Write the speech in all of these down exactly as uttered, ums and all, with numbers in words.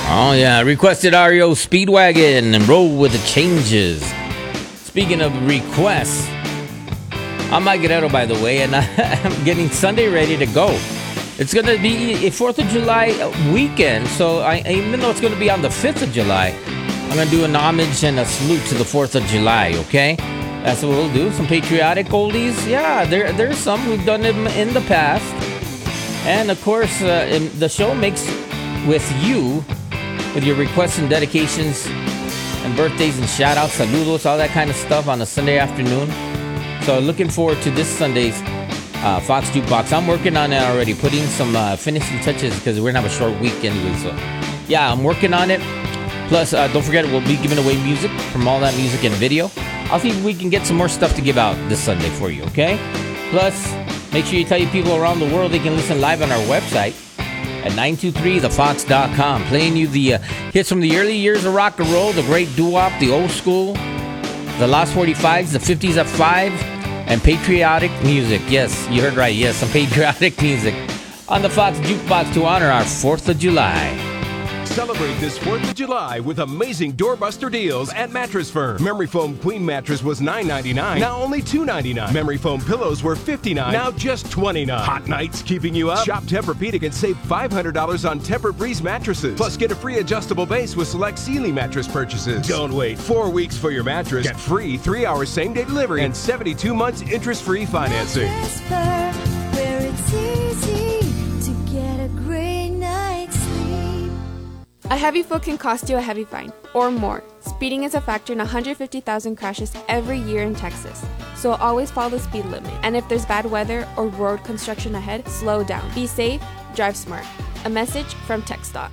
Oh, yeah. Requested R E O Speedwagon and roll with the changes. Speaking of requests, I'm Mike Guerrero, by the way, and I'm getting Sunday ready to go. It's going to be a fourth of July weekend, so I, even though it's going to be on the fifth of July, I'm going to do an homage and a salute to the fourth of July, okay? That's what we'll do. Some patriotic oldies. Yeah, there there's some who've done it in the past. And, of course, uh, the show makes with you, with your requests and dedications and birthdays and shout-outs, saludos, all that kind of stuff on a Sunday afternoon. So looking forward to this Sunday's uh, Fox Jukebox. I'm working on it already, putting some uh, finishing touches because we're going to have a short week anyway. So, yeah, I'm working on it. Plus, uh, don't forget, we'll be giving away music from all that music and video. I'll see if we can get some more stuff to give out this Sunday for you, okay? Plus, make sure you tell your people around the world they can listen live on our website at nine two three the fox dot com, playing you the uh, hits from the early years of rock and roll, the great doo-wop, the old school, the Lost forty-fives, the fifties at five, and patriotic music. Yes, you heard right. Yes, some patriotic music on the Fox Jukebox to honor our fourth of July. Celebrate this fourth of July with amazing doorbuster deals at Mattress Firm. Memory foam queen mattress was nine ninety-nine, now only two ninety-nine. Memory foam pillows were fifty-nine, now just twenty-nine. Hot nights keeping you up? Shop Tempur-Pedic and save five hundred dollars on Tempur-Breeze mattresses. Plus, get a free adjustable base with select Sealy mattress purchases. Don't wait four weeks for your mattress. Get free three-hour same-day delivery and seventy-two months interest-free financing. Mattress Firm, where it's easy to get a great night's sleep. A heavy foot can cost you a heavy fine, or more. Speeding is a factor in one hundred fifty thousand crashes every year in Texas. So always follow the speed limit. And if there's bad weather or road construction ahead, slow down. Be safe, drive smart. A message from TxDOT.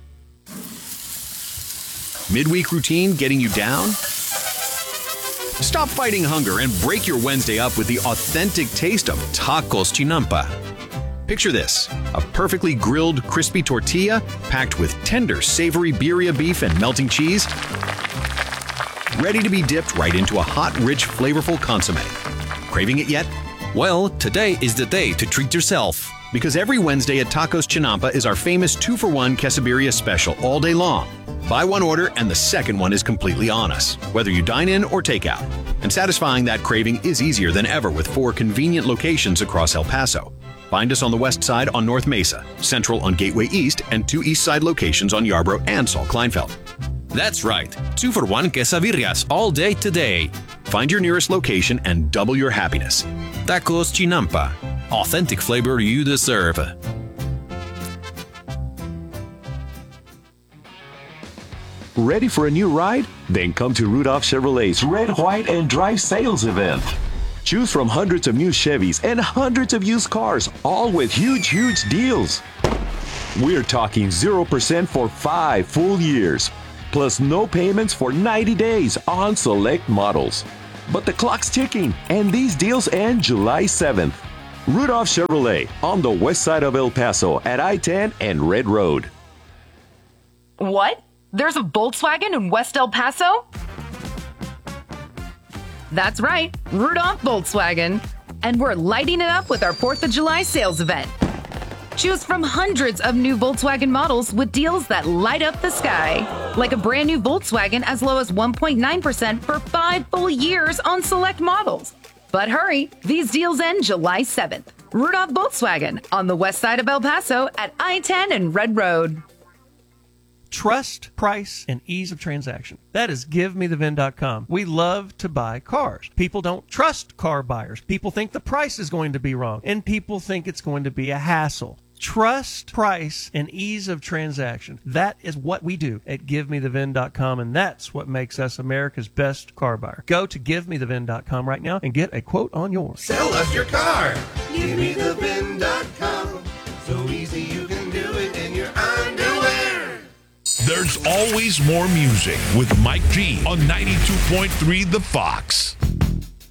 Midweek routine getting you down? Stop fighting hunger and break your Wednesday up with the authentic taste of Tacos Chinampa. Picture this, a perfectly grilled, crispy tortilla packed with tender, savory birria beef and melting cheese, ready to be dipped right into a hot, rich, flavorful consommé. Craving it yet? Well, today is the day to treat yourself. Because every Wednesday at Tacos Chinampa is our famous two for one quesadilla special all day long. Buy one order and the second one is completely on us, whether you dine in or take out. And satisfying that craving is easier than ever with four convenient locations across El Paso. Find us on the west side on North Mesa, central on Gateway East, and two east side locations on Yarborough and Saul Kleinfeld. That's right, two for one quesadillas all day today. Find your nearest location and double your happiness. Tacos Chinampa, authentic flavor you deserve. Ready for a new ride? Then come to Rudolph Chevrolet's Red, White, and Drive sales event. Choose from hundreds of new Chevys and hundreds of used cars, all with huge, huge deals. We're talking zero percent for five full years, plus no payments for ninety days on select models. But the clock's ticking, and these deals end July seventh. Rudolph Chevrolet on the west side of El Paso at I ten and Red Road. What? There's a Volkswagen in West El Paso? That's right, Rudolph Volkswagen. And we're lighting it up with our fourth of July sales event. Choose from hundreds of new Volkswagen models with deals that light up the sky. Like a brand new Volkswagen as low as one point nine percent for five full years on select models. But hurry, these deals end July seventh. Rudolph Volkswagen on the west side of El Paso at I ten and Red Road. Trust, price, and ease of transaction. That is give me the V I N dot com. We love to buy cars. People don't trust car buyers. People think the price is going to be wrong, and people think it's going to be a hassle. Trust, price, and ease of transaction. That is what we do at give me the V I N dot com, and that's what makes us America's best car buyer. Go to give me the V I N dot com right now and get a quote on yours. Sell us your car. give me the V I N dot com. So easy you can do it in your underwear. There's always more music with Mike G on ninety-two point three The Fox.